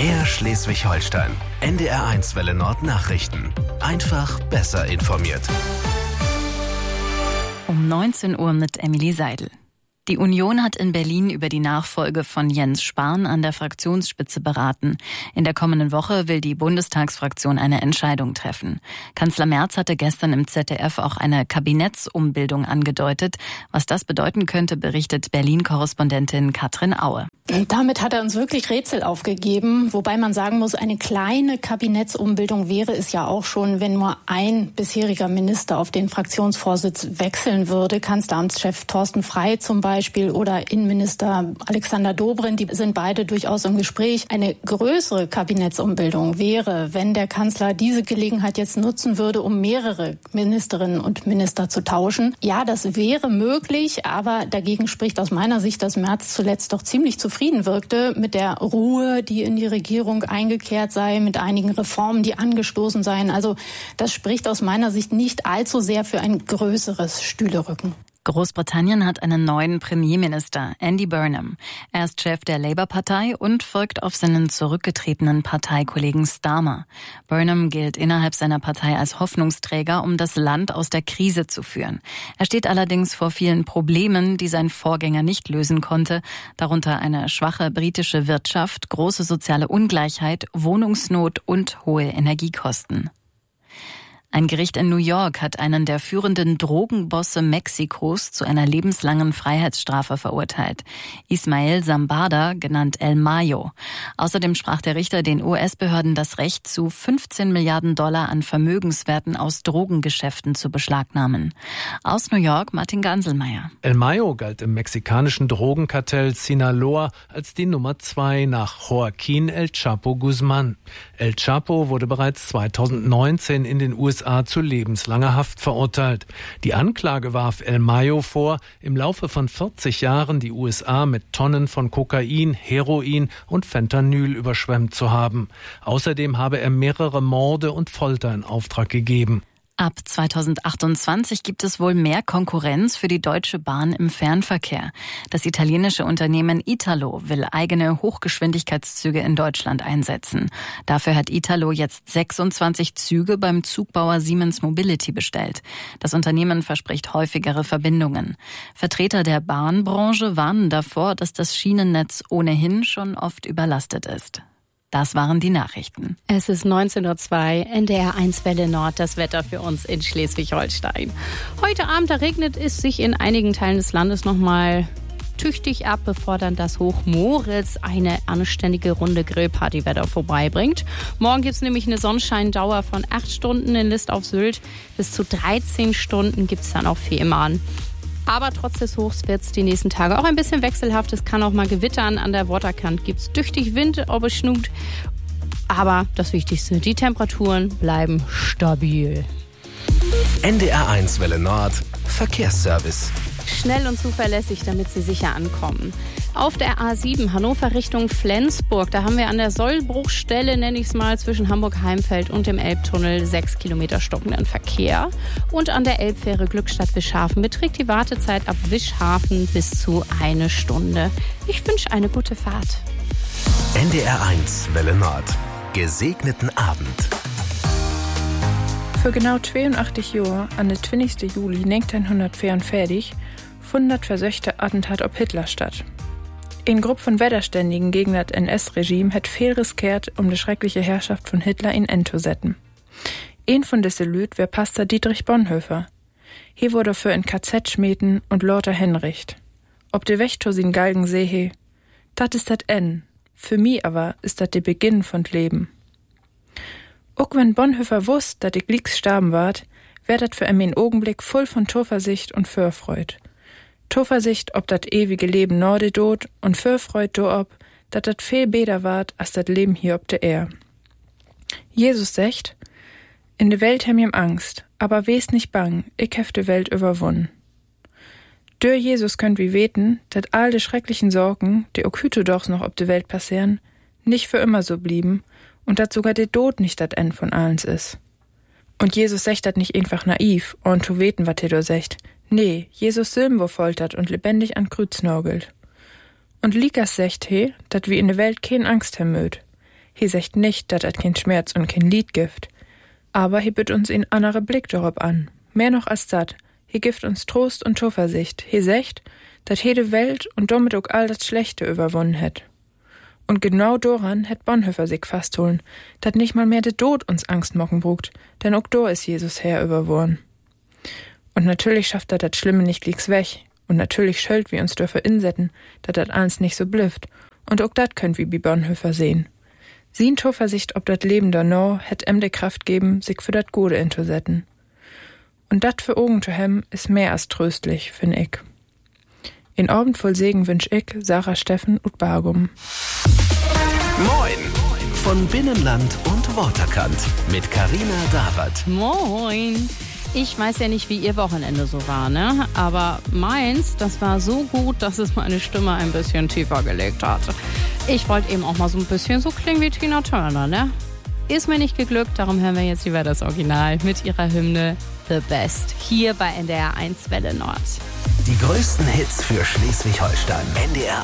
MDR Schleswig-Holstein. NDR1 Welle Nord Nachrichten. Einfach besser informiert. Um 19 Uhr mit Emily Seidel. Die Union hat in Berlin über die Nachfolge von Jens Spahn an der Fraktionsspitze beraten. In der kommenden Woche will die Bundestagsfraktion eine Entscheidung treffen. Kanzler Merz hatte gestern im ZDF auch eine Kabinettsumbildung angedeutet. Was das bedeuten könnte, berichtet Berlin-Korrespondentin Katrin Aue. Damit hat er uns wirklich Rätsel aufgegeben, wobei man sagen muss, eine kleine Kabinettsumbildung wäre es ja auch schon, wenn nur ein bisheriger Minister auf den Fraktionsvorsitz wechseln würde. Kanzleramtschef Thorsten Frey zum Beispiel oder Innenminister Alexander Dobrindt, die sind beide durchaus im Gespräch. Eine größere Kabinettsumbildung wäre, wenn der Kanzler diese Gelegenheit jetzt nutzen würde, um mehrere Ministerinnen und Minister zu tauschen. Ja, das wäre möglich, aber dagegen spricht aus meiner Sicht, dass Merz zuletzt doch ziemlich zufrieden wirkte mit der Ruhe, die in die Regierung eingekehrt sei, mit einigen Reformen, die angestoßen seien. Also das spricht aus meiner Sicht nicht allzu sehr für ein größeres Stühlerücken. Großbritannien hat einen neuen Premierminister, Andy Burnham. Er ist Chef der Labour-Partei und folgt auf seinen zurückgetretenen Parteikollegen Starmer. Burnham gilt innerhalb seiner Partei als Hoffnungsträger, um das Land aus der Krise zu führen. Er steht allerdings vor vielen Problemen, die sein Vorgänger nicht lösen konnte, darunter eine schwache britische Wirtschaft, große soziale Ungleichheit, Wohnungsnot und hohe Energiekosten. Ein Gericht in New York hat einen der führenden Drogenbosse Mexikos zu einer lebenslangen Freiheitsstrafe verurteilt. Ismael Zambada, genannt El Mayo. Außerdem sprach der Richter den US-Behörden das Recht zu, 15 Milliarden Dollar an Vermögenswerten aus Drogengeschäften zu beschlagnahmen. Aus New York, Martin Ganselmeier. El Mayo galt im mexikanischen Drogenkartell Sinaloa als die Nummer 2 nach Joaquín El Chapo Guzmán. El Chapo wurde bereits 2019 in den USA zu lebenslanger Haft verurteilt. Die Anklage warf El Mayo vor, im Laufe von 40 Jahren die USA mit Tonnen von Kokain, Heroin und Fentanyl überschwemmt zu haben. Außerdem habe er mehrere Morde und Folter in Auftrag gegeben. Ab 2028 gibt es wohl mehr Konkurrenz für die Deutsche Bahn im Fernverkehr. Das italienische Unternehmen Italo will eigene Hochgeschwindigkeitszüge in Deutschland einsetzen. Dafür hat Italo jetzt 26 Züge beim Zugbauer Siemens Mobility bestellt. Das Unternehmen verspricht häufigere Verbindungen. Vertreter der Bahnbranche warnen davor, dass das Schienennetz ohnehin schon oft überlastet ist. Das waren die Nachrichten. Es ist 19:02 Uhr, NDR1 Welle Nord, das Wetter für uns in Schleswig-Holstein. Heute Abend regnet es sich in einigen Teilen des Landes nochmal tüchtig ab, bevor dann das Hoch Moritz eine anständige Runde Grillpartywetter vorbeibringt. Morgen gibt es nämlich eine Sonnenscheindauer von 8 Stunden in List auf Sylt. Bis zu 13 Stunden gibt es dann auf Fehmarn. Aber trotz des Hochs wird es die nächsten Tage auch ein bisschen wechselhaft. Es kann auch mal gewittern. An der Waterkant gibt es tüchtig Wind, ob es schnut. Aber das Wichtigste, die Temperaturen bleiben stabil. NDR1 Welle Nord Verkehrsservice. Schnell und zuverlässig, damit Sie sicher ankommen. Auf der A7 Hannover Richtung Flensburg, da haben wir an der Sollbruchstelle, nenne ich es mal, zwischen Hamburg-Heimfeld und dem Elbtunnel 6 Kilometer stockenden Verkehr. Und an der Elbfähre Glückstadt-Wischhafen beträgt die Wartezeit ab Wischhafen bis zu 1 Stunde. Ich wünsche eine gute Fahrt. NDR1 Welle Nord. Gesegneten Abend. Für genau 82 Jahre, an den 20. Juli 1944, fand das versöchte Attentat auf Hitler statt. Eine Gruppe von Widerständigen gegen das NS-Regime hat viel riskiert, um die schreckliche Herrschaft von Hitler in End zu setzen. Ein von diesen Lüt wär Pastor Dietrich Bonhoeffer. Hier wurde für ein KZ schmieden und Lothar Henricht. Ob de Wächter sin Galgen sehe, dat ist dat N. Für mi aber ist dat de Beginn von Leben. Auch wenn Bonhoeffer wusst, dat ich lieks starben ward, wär dat für einen Augenblick voll von Torversicht und Vorfreud. Torversicht, ob dat ewige Leben norde dot und Vorfreud do ob, dat dat viel besser ward, als dat Leben hier ob der Erde. Jesus sagt, in de Welt hem Angst, aber wes nicht bang, ich hef de Welt überwunnen. Durch Jesus könnt wir weten, dat all de schrecklichen Sorgen, die auch hüte doch noch ob de Welt passieren, nicht für immer so blieben und dat sogar der Tod nicht dat End von allens is. Und Jesus sagt dat nicht einfach naiv und zu weten, wat er do sagt. Nee, Jesus Silben foltert und lebendig an Kreuz nörgelt. Und Likas sagt dat wir in der Welt kein Angst haben möt. He sagt nicht, dat et kein Schmerz und kein Lied gift. Aber he bitt uns in andere Blick darauf an. Mehr noch als dat. He gift uns Trost und Zuversicht. He sagt, dat jede Welt und damit auch all das Schlechte überwonnen hätt. Und genau doran hätt Bonhoeffer sich fastholen, dat nicht mal mehr de Tod uns Angst mocken brugt, denn auch do ist Jesus Herr überworn. Und natürlich schafft er dat Schlimme nicht liegs weg. Und natürlich schöllt wir uns dürfe insetten, dat alles nicht so blüfft. Und auch dat könnt wir wie Bonhoeffer sehen. Sien Zuversicht, ob dat Leben danach hätt de Kraft geben, sich für dat Gute inzusetzen. Und dat für Augen zu hem ist mehr als tröstlich, find ich. In Abend voll Segen wünsch ich, Sarah Steffen und Bargum. Moin von Binnenland und Waterkant mit Carina Dawert. Moin. Ich weiß ja nicht, wie ihr Wochenende so war, ne? Aber meins, das war so gut, dass es meine Stimme ein bisschen tiefer gelegt hat. Ich wollte eben auch mal so ein bisschen so klingen wie Tina Turner, ne? Ist mir nicht geglückt, darum hören wir jetzt lieber das Original mit ihrer Hymne The Best hier bei NDR 1 Welle Nord. Die größten Hits für Schleswig-Holstein. NDR